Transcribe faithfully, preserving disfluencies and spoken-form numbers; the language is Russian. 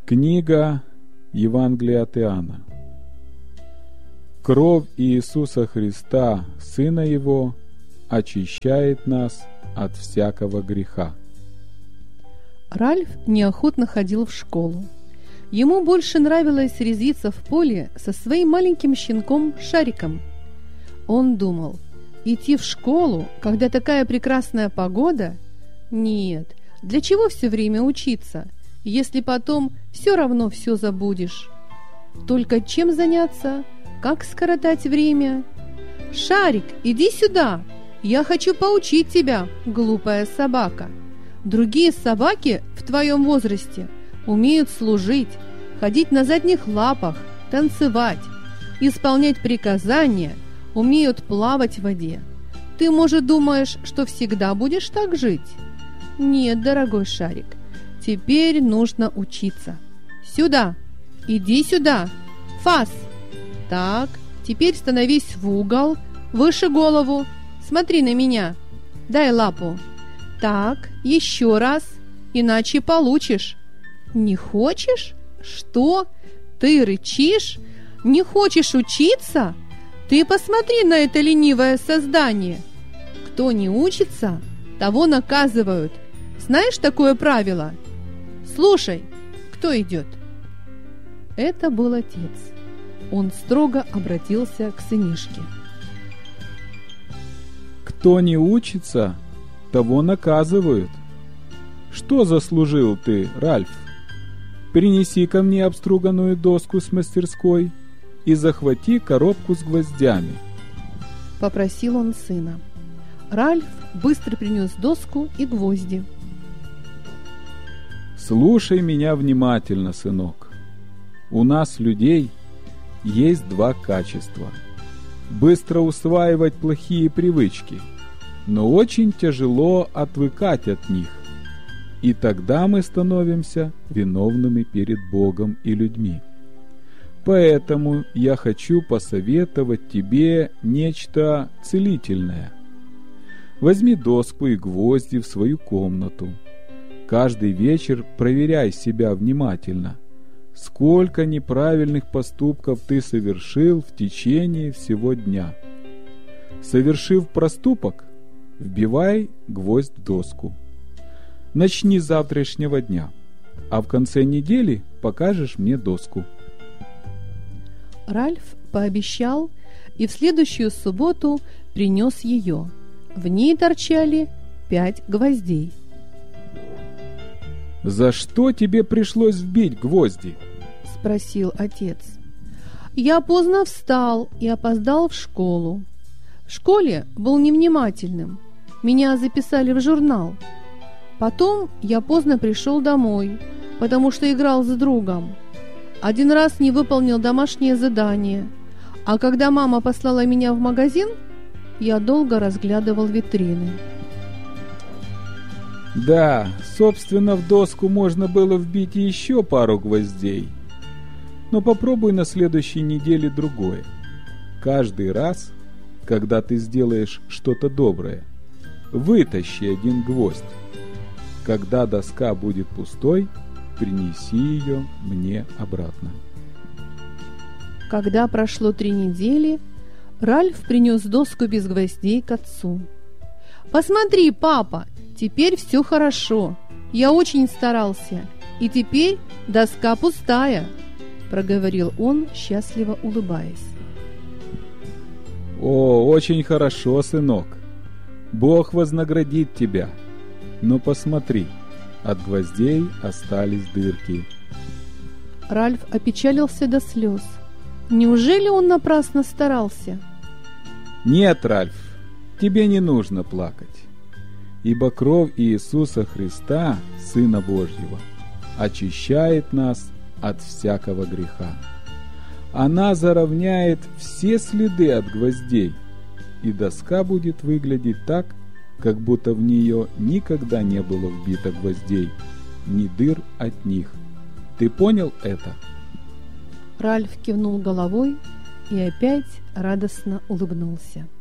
Книга Евангелия от Иоанна. Кровь Иисуса Христа, Сына Его, очищает нас от всякого греха. Ральф неохотно ходил в школу. Ему больше нравилось резвиться в поле со своим маленьким щенком Шариком. Он думал, идти в школу, когда такая прекрасная погода? Нет, для чего все время учиться, если потом все равно все забудешь? Только чем заняться? Как скоротать время? «Шарик, иди сюда! Я хочу поучить тебя, глупая собака! Другие собаки в твоем возрасте умеют служить, ходить на задних лапах, танцевать, исполнять приказания, умеют плавать в воде. Ты, может, думаешь, что всегда будешь так жить? Нет, дорогой Шарик, теперь нужно учиться. Сюда! Иди сюда! Фас! Так, теперь становись в угол, выше голову. Смотри на меня. Дай лапу. Так, еще раз, иначе получишь. Не хочешь? Что? Ты рычишь? Не хочешь учиться? Ты посмотри на это ленивое создание. Кто не учится, того наказывают. Знаешь такое правило? Слушай, кто идет? Это был отец. Он строго обратился к сынишке. Кто не учится, того наказывают. Что заслужил ты, Ральф? Принеси ко мне обструганную доску с мастерской и захвати коробку с гвоздями. Попросил он сына. Ральф быстро принес доску и гвозди. Слушай меня внимательно, сынок. У нас, людей, есть два качества. Быстро усваивать плохие привычки, но очень тяжело отвыкать от них. И тогда мы становимся виновными перед Богом и людьми. Поэтому я хочу посоветовать тебе нечто целительное. Возьми доску и гвозди в свою комнату. Каждый вечер проверяй себя внимательно. Сколько неправильных поступков ты совершил в течение всего дня. Совершив проступок, вбивай гвоздь в доску. Начни с завтрашнего дня, а в конце недели покажешь мне доску. Ральф пообещал и в следующую субботу принес ее. В ней торчали пять гвоздей. «За что тебе пришлось вбить гвозди?» — спросил отец. «Я поздно встал и опоздал в школу. В школе был невнимательным. Меня записали в журнал. Потом я поздно пришел домой, потому что играл с другом. Один раз не выполнил домашнее задание, а когда мама послала меня в магазин, я долго разглядывал витрины». Да, собственно, в доску можно было вбить еще пару гвоздей. Но попробуй на следующей неделе другое. Каждый раз, когда ты сделаешь что-то доброе, вытащи один гвоздь. Когда доска будет пустой, принеси ее мне обратно. Когда прошло три недели, Ральф принес доску без гвоздей к отцу. «Посмотри, папа, теперь все хорошо. Я очень старался, и теперь доска пустая», — проговорил он, счастливо улыбаясь. «О, очень хорошо, сынок. Бог вознаградит тебя. Но посмотри, от гвоздей остались дырки». Ральф опечалился до слез. Неужели он напрасно старался? «Нет, Ральф, тебе не нужно плакать, ибо кровь Иисуса Христа, Сына Божьего, очищает нас от всякого греха. Она заровняет все следы от гвоздей, и доска будет выглядеть так, как будто в нее никогда не было вбито гвоздей, ни дыр от них. Ты понял это?» Ральф кивнул головой и опять радостно улыбнулся.